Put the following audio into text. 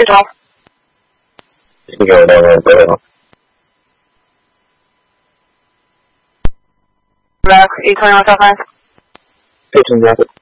Rudolph. Go down. Back, E21 South 9. Station Rapid.